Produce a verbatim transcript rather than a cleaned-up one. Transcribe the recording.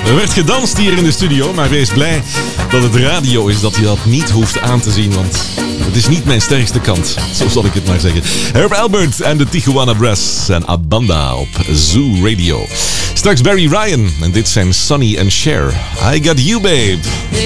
Er werd gedanst hier in de studio, maar wees blij dat het radio is dat je dat niet hoeft aan te zien, want het is niet mijn sterkste kant. Zo zal ik het maar zeggen. Herb Alpert en de Tijuana Brass en Abanda op Zoo Radio. Straks Barry Ryan en dit zijn Sonny and Cher. I Got You Babe.